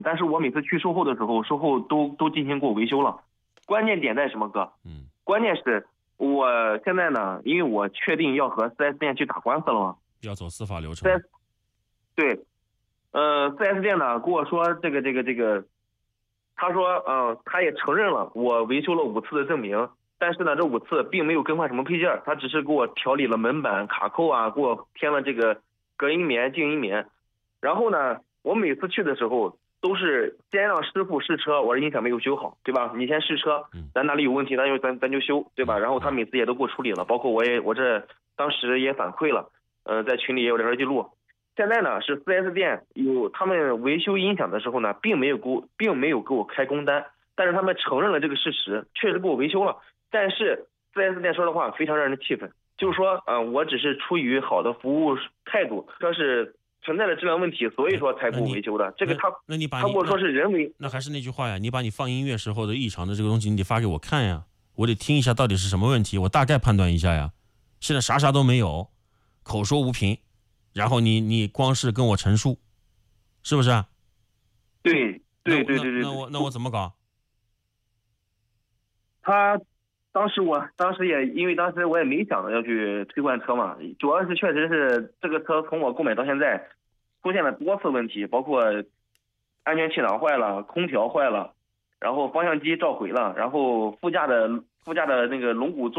但是我每次去售后的时候，售后都进行过维修了。关键点在什么哥？关键是我现在呢，因为我确定要和 4S 店去打官司了嘛， 要走司法流程。 对，4S 店呢跟我说这个，他说他也承认了我维修了5次的证明，但是呢这5次并没有更换什么配件，他只是给我调理了门板、卡扣啊，给我添了这个隔音棉、静音棉。然后呢，我每次去的时候都是先让师傅试车，我说音响没有修好，对吧？你先试车，咱哪里有问题，咱就修，对吧？然后他每次也都给我处理了，包括我这当时也反馈了，在群里也有聊天记录。现在呢是 4S 店有他们维修音响的时候呢，并没有给我开工单，但是他们承认了这个事实，确实给我维修了。但是 4S 店说的话非常让人气愤，就是说我只是出于好的服务态度，说是存在的质量问题，所以说才给我维修的。这个他跟我说是人为， 那还是那句话呀，你把你放音乐时候的异常的这个东西，你得发给我看呀，我得听一下到底是什么问题，我大概判断一下呀。现在啥都没有，口说无凭，然后你光是跟我陈述，是不是啊？ 对。 那我怎么搞？ 当时也因为当时我也没想着要去退换车嘛，主要是确实是这个车从我购买到现在出现了多次问题，包括安全气囊坏了、空调坏了，然后方向机召回了，然后副驾的那个龙骨座